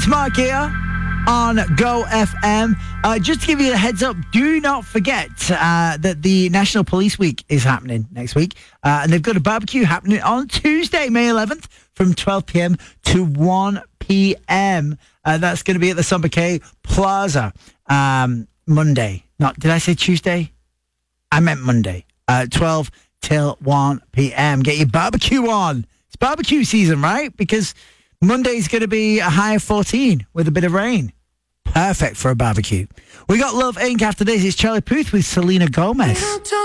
It's Mark here on Go FM. Just to give you a heads up, do not forget that the National Police Week is happening next week. And they've got a barbecue happening on Tuesday, May 11th from 12 p.m. to 1 p.m. That's going to be at the Sombreke Plaza Monday. Did I say Tuesday? I meant Monday. 12 till 1 p.m. Get your barbecue on. It's barbecue season, right? Because Monday's going to be a high of 14 with a bit of rain. Perfect for a barbecue. We got Love Inc. after this. It's Charlie Puth with Selena Gomez.